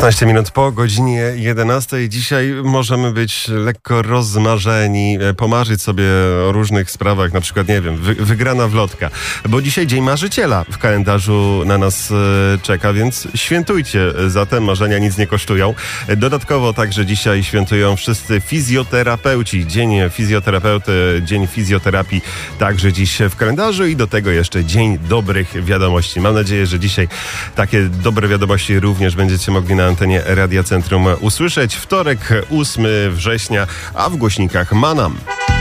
16 minut po godzinie 11. Dzisiaj możemy być lekko rozmarzeni, pomarzyć sobie o różnych sprawach, na przykład, nie wiem, wygrana wlotka. Bo dzisiaj Dzień Marzyciela w kalendarzu na nas czeka, więc świętujcie. Zatem marzenia nic nie kosztują. Dodatkowo także dzisiaj świętują wszyscy fizjoterapeuci. Dzień fizjoterapeuty, Dzień fizjoterapii także dziś w kalendarzu i do tego jeszcze Dzień Dobrych Wiadomości. Mam nadzieję, że dzisiaj takie dobre wiadomości również będziecie mogli na antenie Radia Centrum usłyszeć. Wtorek, 8 września, a w głośnikach Manam.